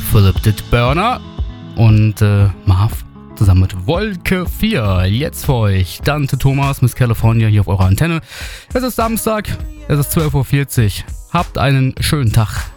Philip Dittburner und Marv zusammen mit Wolke 4. Jetzt für euch Dante Thomas, Miss California hier auf eurer Antenne. Es ist Samstag, es ist 12:40 Uhr. Habt einen schönen Tag.